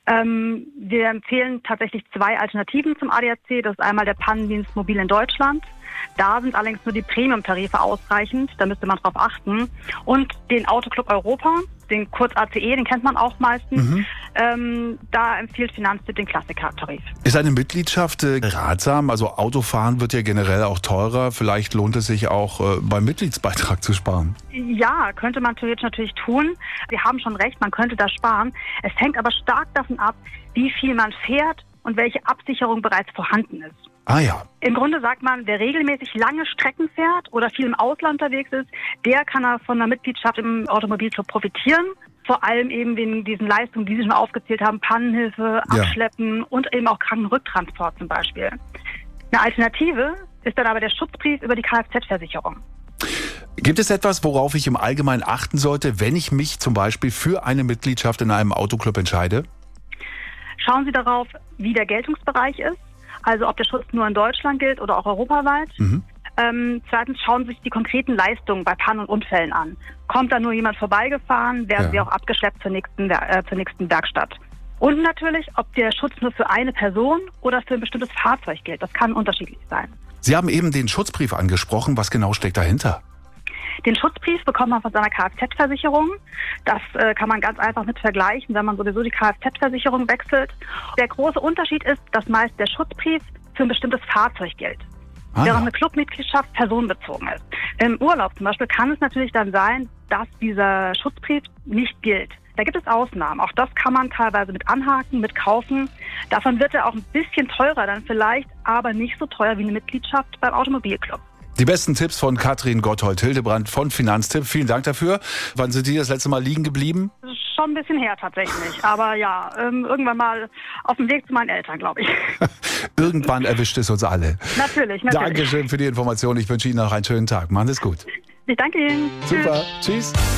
Wir empfehlen tatsächlich 2 Alternativen zum ADAC. Das ist einmal der Pannendienst Mobil in Deutschland. Da sind allerdings nur die Premium-Tarife ausreichend. Da müsste man drauf achten. Und den Autoclub Europa, den kurz ACE, den kennt man auch meistens. Da empfiehlt Finanztipp den Klassiker-Tarif. Ist eine Mitgliedschaft ratsam? Also Autofahren wird ja generell auch teurer. Vielleicht lohnt es sich auch beim Mitgliedsbeitrag zu sparen. Ja, könnte man theoretisch natürlich tun. Sie haben schon recht, man könnte da sparen. Es hängt aber stark davon ab, wie viel man fährt und welche Absicherung bereits vorhanden ist. Ah ja. Im Grunde sagt man, wer regelmäßig lange Strecken fährt oder viel im Ausland unterwegs ist, der kann von einer Mitgliedschaft im Automobilclub profitieren. Vor allem eben wegen diesen Leistungen, die Sie schon aufgezählt haben, Pannenhilfe, Abschleppen und eben auch Krankenrücktransport zum Beispiel. Eine Alternative ist dann aber der Schutzbrief über die Kfz-Versicherung. Gibt es etwas, worauf ich im Allgemeinen achten sollte, wenn ich mich zum Beispiel für eine Mitgliedschaft in einem Autoclub entscheide? Schauen Sie darauf, wie der Geltungsbereich ist. Also ob der Schutz nur in Deutschland gilt oder auch europaweit. Zweitens schauen Sie sich die konkreten Leistungen bei Pannen und Unfällen an. Kommt da nur jemand vorbeigefahren, werden Sie auch abgeschleppt zur nächsten Werkstatt. Und natürlich, ob der Schutz nur für eine Person oder für ein bestimmtes Fahrzeug gilt. Das kann unterschiedlich sein. Sie haben eben den Schutzbrief angesprochen. Was genau steckt dahinter? Den Schutzbrief bekommt man von seiner Kfz-Versicherung. Das kann man ganz einfach mit vergleichen, wenn man sowieso die Kfz-Versicherung wechselt. Der große Unterschied ist, dass meist der Schutzbrief für ein bestimmtes Fahrzeug gilt. Während eine Clubmitgliedschaft personenbezogen ist. Im Urlaub zum Beispiel kann es natürlich dann sein, dass dieser Schutzbrief nicht gilt. Da gibt es Ausnahmen. Auch das kann man teilweise mit anhaken, mit kaufen. Davon wird er auch ein bisschen teurer dann vielleicht, aber nicht so teuer wie eine Mitgliedschaft beim Automobilclub. Die besten Tipps von Katrin Gotthold-Hildebrand von Finanztipp. Vielen Dank dafür. Wann sind Sie das letzte Mal liegen geblieben? Das ist schon ein bisschen her tatsächlich. Aber ja, irgendwann mal auf dem Weg zu meinen Eltern, glaube ich. Irgendwann erwischt es uns alle. Natürlich. Dankeschön für die Information. Ich wünsche Ihnen noch einen schönen Tag. Machen Sie es gut. Ich danke Ihnen. Super. Tschüss.